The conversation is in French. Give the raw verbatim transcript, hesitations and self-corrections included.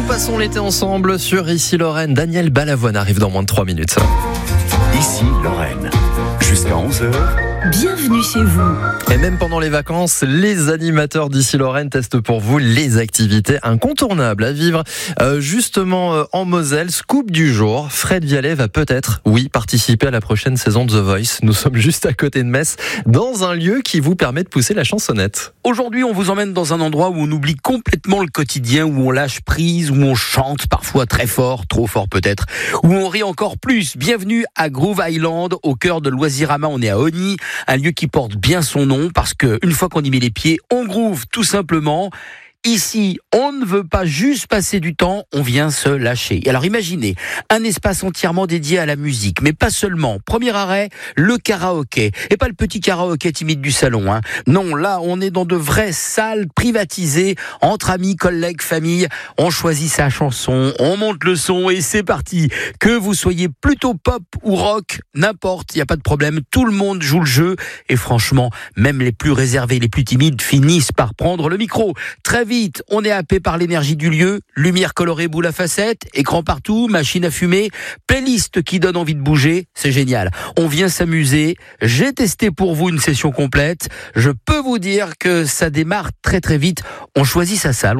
passons l'été ensemble sur Ici Lorraine. Daniel Balavoine arrive dans moins de trois minutes. Ici Lorraine, jusqu'à onze heures. Bienvenue chez vous. Et même pendant les vacances, les animateurs d'Ici Lorraine testent pour vous les activités incontournables à vivre euh, justement euh, en Moselle. Scoop du jour, Fred Vialet va peut-être, oui, participer à la prochaine saison de The Voice. Nous sommes juste à côté de Metz, dans un lieu qui vous permet de pousser la chansonnette. Aujourd'hui, on vous emmène dans un endroit où on oublie complètement le quotidien, où on lâche prise, où on chante parfois très fort, trop fort peut-être, où on rit encore plus. Bienvenue à Groove Island, au cœur de Loisirama. On est à Ogny, un lieu qui porte bien son nom parce que une fois qu'on y met les pieds, on groove tout simplement. Ici, on ne veut pas juste passer du temps, on vient se lâcher. Alors imaginez, un espace entièrement dédié à la musique, mais pas seulement. Premier arrêt, le karaoké. Et pas le petit karaoké timide du salon, hein. Non, là, on est dans de vraies salles privatisées, entre amis, collègues, famille. On choisit sa chanson, on monte le son et c'est parti. Que vous soyez plutôt pop ou rock, n'importe, il n'y a pas de problème. Tout le monde joue le jeu. Et franchement, même les plus réservés, les plus timides finissent par prendre le micro. Très vite, Vite, on est happé par l'énergie du lieu, lumière colorée boule à facettes, écran partout, machine à fumer, playlist qui donne envie de bouger, c'est génial. On vient s'amuser, j'ai testé pour vous une session complète, je peux vous dire que ça démarre très très vite, on choisit sa salle.